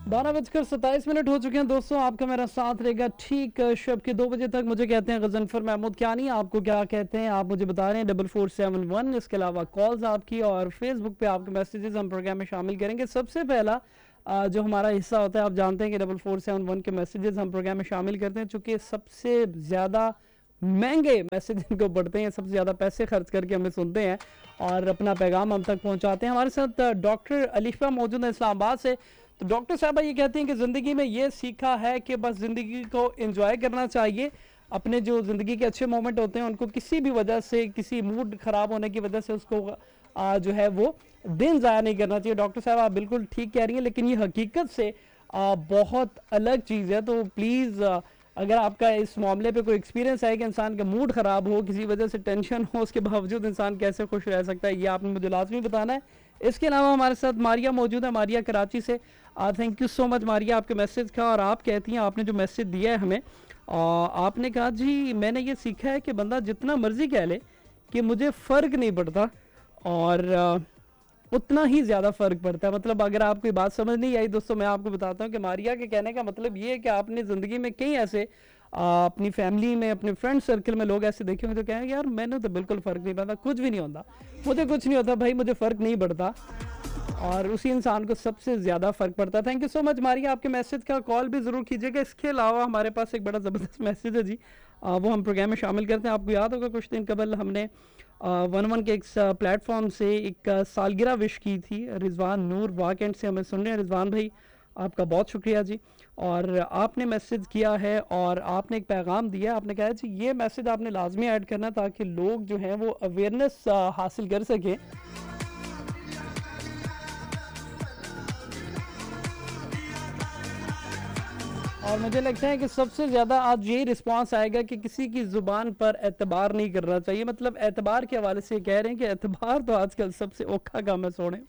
12:27 हो चुके हैं दोस्तों। आपका मेरा साथ रहेगा ठीक शब के 2 बजे तक। मुझे कहते हैं गजनफर महमूद कियानी। आपको क्या कहते हैं आप मुझे बता रहे हैं 4471। इसके अलावा कॉल्स आपकी और फेसबुक पे आपके मैसेजेस हम प्रोग्राम में शामिल करेंगे। सबसे पहला जो हमारा हिस्सा होता है, आप जानते हैं कि 4471 के मैसेजेस हम प्रोग्राम में शामिल करते हैं, चूँकि सबसे ज़्यादा महंगे मैसेज इनको पढ़ते हैं, सबसे ज़्यादा पैसे खर्च करके हमें सुनते हैं और अपना पैगाम हम तक पहुंचाते हैं। हमारे साथ डॉक्टर अलीफा मौजूद है इस्लामाबाद से। तो डॉक्टर साहबा ये कहती हैं कि ज़िंदगी में ये सीखा है कि बस ज़िंदगी को एंजॉय करना चाहिए। अपने जो ज़िंदगी के अच्छे मोमेंट होते हैं उनको किसी भी वजह से, किसी मूड ख़राब होने की वजह से उसको जो है वो दिन ज़ाया नहीं करना चाहिए। डॉक्टर साहब आप बिल्कुल ठीक कह रही हैं, लेकिन ये हकीकत से बहुत अलग चीज़ है। तो प्लीज़ अगर आपका इस मामले पे कोई एक्सपीरियंस है कि इंसान का मूड ख़राब हो, किसी वजह से टेंशन हो, उसके बावजूद इंसान कैसे खुश रह सकता है, ये आपने मुझे लाजमी बताना है। इसके अलावा हमारे साथ मारिया मौजूद है, मारिया कराची से। Thank you so much Maria आपके मैसेज का। और आप कहती हैं, आपने जो मैसेज दिया है हमें, आपने कहा जी मैंने ये सीखा है कि बंदा जितना मर्जी कह ले कि मुझे फ़र्क नहीं पड़ता, और उतना ही ज़्यादा फ़र्क पड़ता है। मतलब अगर आपको ये बात समझ नहीं आई दोस्तों, मैं आपको बताता हूँ कि मारिया के कहने का मतलब ये है कि आपने ज़िंदगी में कई ऐसे अपनी फैमिली में, अपने फ्रेंड सर्कल में लोग ऐसे देखे होंगे जो कहेंगे यार मैंने तो बिल्कुल फ़र्क नहीं पड़ता, कुछ भी नहीं होता, मुझे कुछ नहीं होता भाई, मुझे फ़र्क नहीं पड़ता, और उसी इंसान को सबसे ज़्यादा फ़र्क पड़ता है। Thank you so much Maria आपके मैसेज का। कॉल भी ज़रूर कीजिएगा। इसके अलावा हमारे पास एक बड़ा ज़बरदस्त मैसेज है जी, वो हम प्रोग्राम में शामिल करते हैं। आपको याद होगा कुछ दिन कबल हमने 1 के एक प्लेटफॉर्म से एक सालगिरह विश की थी। रिजवान नूर वाकएंड से हमें सुन रहे हैं। रिजवान भाई आपका बहुत शुक्रिया जी। और आपने मैसेज किया है और आपने एक पैगाम दिया। आपने कहा जी ये मैसेज आपने लाजमी ऐड करना ताकि लोग जो हैं वो अवेयरनेस हासिल कर सकें। और मुझे लगता है कि सबसे ज़्यादा आज यही रिस्पांस आएगा कि किसी की ज़ुबान पर एतबार नहीं करना चाहिए। मतलब एतबार के हवाले से कह रहे हैं कि एतबार तो आजकल सबसे औखा काम है सोने।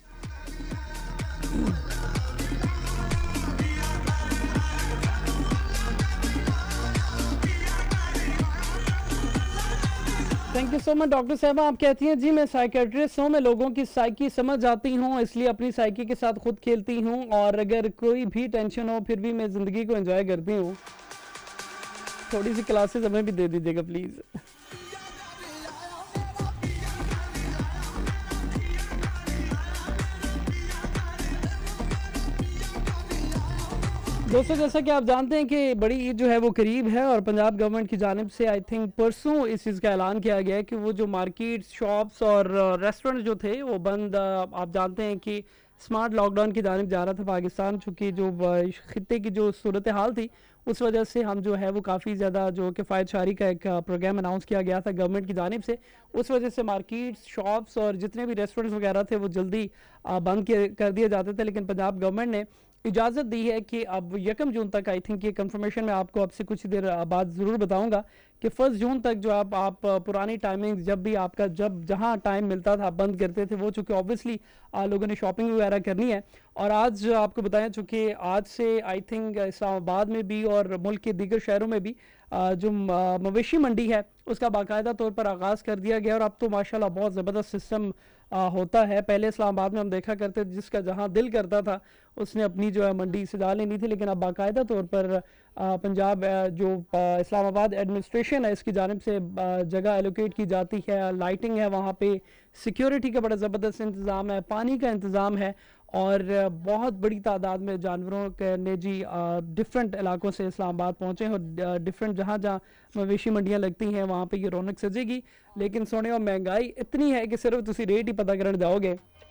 Thank you so much doctor साहबा। आप कहती हैं जी मैं साइकेट्रिस्ट हूँ, मैं लोगों की साइकी समझ जाती हूँ, इसलिए अपनी साइकी के साथ खुद खेलती हूँ, और अगर कोई भी टेंशन हो फिर भी मैं ज़िंदगी को एंजॉय करती हूँ। थोड़ी सी क्लासेस हमें भी दे दीजिएगा प्लीज़। दोस्तों जैसा कि आप जानते हैं कि बड़ी ईद जो है वो करीब है, और पंजाब गवर्नमेंट की जानिब से आई थिंक परसों इस चीज़ का ऐलान किया गया है कि वो जो मार्केट, शॉप्स और रेस्टोरेंट जो थे वो बंद। आप जानते हैं कि स्मार्ट लॉकडाउन की जानिब जा रहा था पाकिस्तान, चूँकि जो खित्ते की जो सूरत हाल थी उस वजह से हम जो है वो काफ़ी ज़्यादा जो किफ़ायत शारी का एक प्रोग्राम अनाउंस किया गया था गवर्नमेंट की जानिब से। उस वजह से मार्केट्स, शॉप्स और जितने भी रेस्टोरेंट्स वगैरह थे वो जल्दी बंद कर दिए जाते थे, लेकिन पंजाब गवर्नमेंट ने इजाज़त दी है कि अब 1 जून तक, आई थिंक ये कंफर्मेशन मैं आपको अब से कुछ देर बाद ज़रूर बताऊंगा कि 1 जून तक जो आप पुरानी टाइमिंग्स, जब भी आपका जब जहां टाइम मिलता था बंद करते थे वो, चूँकि ऑब्वियसली लोगों ने शॉपिंग वगैरह करनी है। और आज आपको बताएं चूँकि आज से आई थिंक इस्लामाबाद में भी और मुल्क के दीगर शहरों में भी जो मवेशी मंडी है उसका बाकायदा तौर पर आगाज़ कर दिया गया। और अब तो माशाल्लाह बहुत ज़बरदस्त सिस्टम होता है। पहले इस्लामाबाद में हम देखा करते थे जिसका जहां दिल करता था उसने अपनी जो है मंडी सजा लेनी थी, लेकिन अब बाकायदा तौर पर पंजाब जो इस्लामाबाद एडमिनिस्ट्रेशन है इसकी जानिब से जगह एलोकेट की जाती है, लाइटिंग है वहाँ पे, सिक्योरिटी का बड़ा ज़बरदस्त इंतज़ाम है, पानी का इंतज़ाम है, और बहुत बड़ी तादाद में जानवरों के ने जी डिफरेंट इलाकों से इस्लामाबाद पहुँचे हैं, और डिफरेंट जहाँ जहाँ मवेशी मंडियाँ लगती हैं वहाँ पे ये रौनक सजेगी। लेकिन सोने और महंगाई इतनी है कि सिर्फ तुसी रेट ही पता करने जाओगे